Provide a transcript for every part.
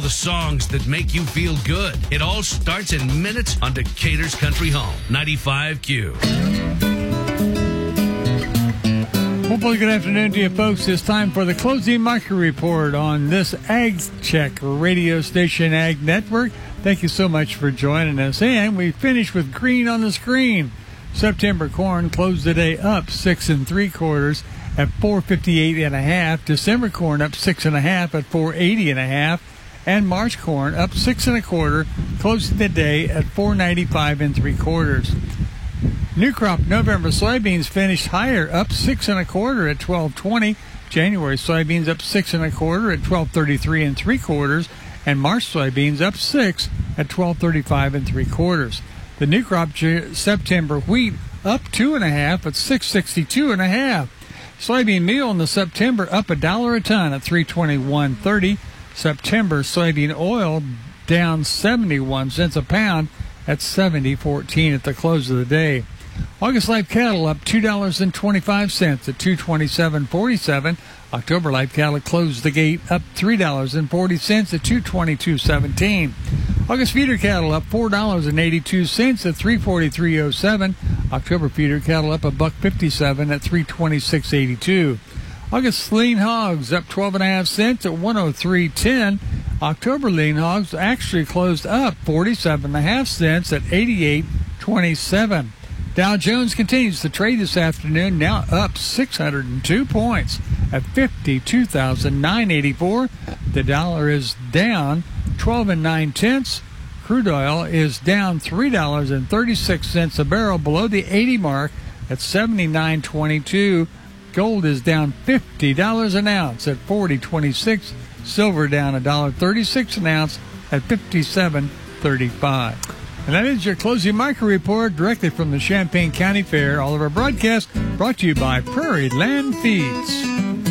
the songs that make you feel good. It all starts in minutes on Decatur's Country Home, 95Q. Hopefully, good afternoon to you folks. It's time for the closing market report on this Ag Check radio station, Ag Network. Thank you so much for joining us. And we finish with green on the screen. September corn closed the day up 6 3/4 at 458.5. December corn up 6 1/2 at 480.5. And March corn up 6 1/4, closing the day at 495 3/4. New crop November soybeans finished higher, up 6 1/4 at 1220. January soybeans up 6 1/4 at 1233 3/4, and March soybeans up 6 at 1235 3/4. The new crop September wheat up 2 1/2 at 662 1/2. Soybean meal in the September up $1 a ton at 321.30. September soybean oil down 71 cents a pound at 70.14 at the close of the day. August live cattle up $2.25 at 227.47. October live cattle closed the gate up $3.40 at 222.17. August feeder cattle up $4.82 at 343.07. October feeder cattle up $1.57 at 326.82. August lean hogs up 12 1/2 cents at 103.10. October lean hogs actually closed up 47 1/2 cents at 88.27. Dow Jones continues to trade this afternoon, now up 602 points at 52,984. The dollar is down 12 9/10. Crude oil is down $3.36 a barrel, below the 80 mark at 79.22. Gold is down $50 an ounce at 40.26. Silver down $1.36 an ounce at 57.35. And that is your closing market report directly from the Champaign County Fair. All of our broadcasts brought to you by Prairie Land Feeds.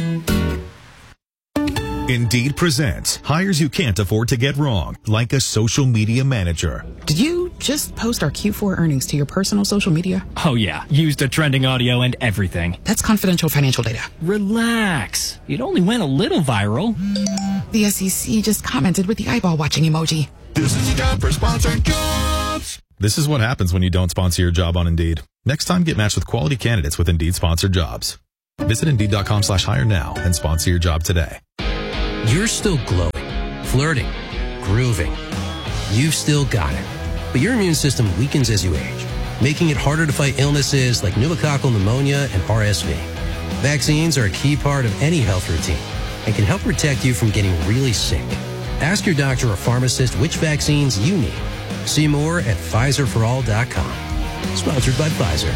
Indeed presents hires you can't afford to get wrong, like a social media manager. Did you just post our Q4 earnings to your personal social media? Oh yeah, used the trending audio and everything. That's confidential financial data. Relax. It only went a little viral. The SEC just commented with the eyeball watching emoji. This is a job for sponsored jobs. This is what happens when you don't sponsor your job on Indeed. Next time, get matched with quality candidates with Indeed sponsored jobs. Visit Indeed.com/hire now and sponsor your job today. You're still glowing, flirting, grooving. You've still got it. But your immune system weakens as you age, making it harder to fight illnesses like pneumococcal pneumonia and RSV. Vaccines are a key part of any health routine and can help protect you from getting really sick. Ask your doctor or pharmacist which vaccines you need. See more at PfizerForAll.com. Sponsored by Pfizer.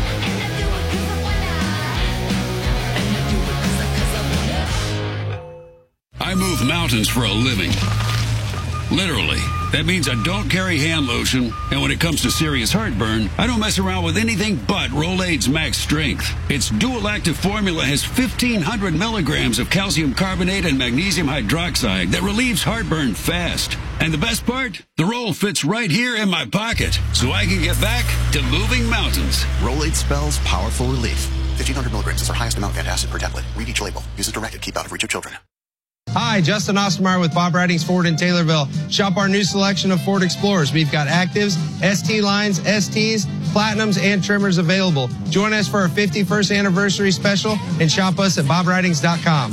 I move mountains for a living. Literally. That means I don't carry hand lotion, and when it comes to serious heartburn, I don't mess around with anything but Rolaids Max Strength. Its dual active formula has 1,500 milligrams of calcium carbonate and magnesium hydroxide that relieves heartburn fast. And the best part? The roll fits right here in my pocket, so I can get back to moving mountains. Rolaids spells powerful relief. 1,500 milligrams is our highest amount of antacid per tablet. Read each label. Use as directed. Keep out of reach of children. Hi, Justin Ostermeyer with Bob Ridings Ford in Taylorville. Shop our new selection of Ford Explorers. We've got Actives, ST lines, STs, Platinums, and Trimmers available. Join us for our 51st anniversary special and shop us at bobridings.com.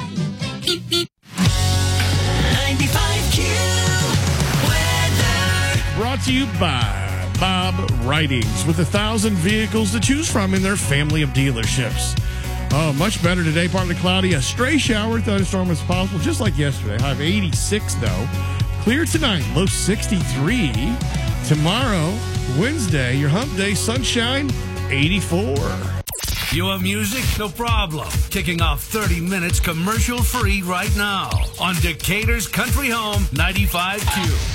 95Q weather. Brought to you by Bob Ridings, with 1,000 vehicles to choose from in their family of dealerships. Oh, much better today. Partly cloudy. A stray shower, thunderstorm is possible, just like yesterday. High of 86, though. Clear tonight, low 63. Tomorrow, Wednesday, your hump day, sunshine, 84. You want music? No problem. Kicking off 30 minutes commercial-free right now on Decatur's Country Home, 95Q.